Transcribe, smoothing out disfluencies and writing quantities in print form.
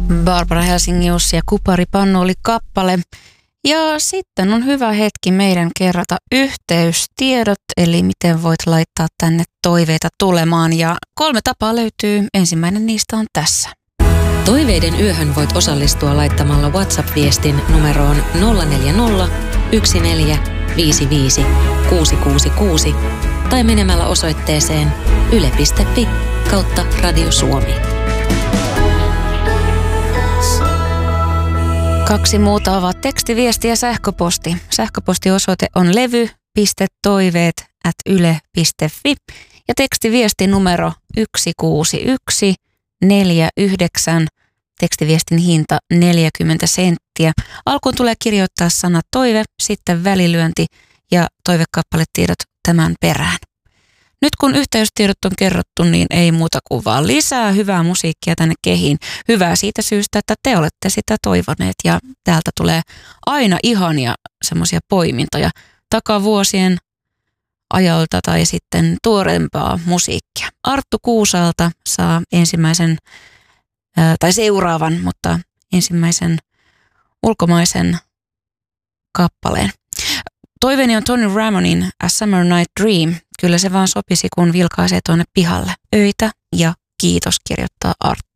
Barbara Helsingius ja Kupari Pannu oli kappale. Ja sitten on hyvä hetki meidän kerrata yhteystiedot, eli miten voit laittaa tänne toiveita tulemaan. Ja 3 tapaa löytyy. Ensimmäinen niistä on tässä. Toiveiden yöhön voit osallistua laittamalla WhatsApp-viestin numeroon 040 1455 666 tai menemällä osoitteeseen yle.fi/Radio Suomi. 2 muuta ovat tekstiviesti ja sähköposti. Sähköpostiosoite on levy.toiveet@yle.fi ja tekstiviesti numero 16149. Tekstiviestin hinta 40 senttiä. Alkuun tulee kirjoittaa sana toive, sitten välilyönti ja toivekappaletiedot tämän perään. Nyt kun yhteystiedot on kerrottu, niin ei muuta kuin vaan lisää hyvää musiikkia tänne kehiin. Hyvää siitä syystä, että te olette sitä toivoneet ja täältä tulee aina ihania semmoisia poimintoja takavuosien ajalta tai sitten tuoreempaa musiikkia. Arttu Kuusalta saa seuraavan, mutta ensimmäisen ulkomaisen kappaleen. Toiveeni on Tony Ramonin A Summer Night Dream. Kyllä se vaan sopisi, kun vilkaisee tuonne pihalle. Öitä ja kiitos, kirjoittaa Arttu.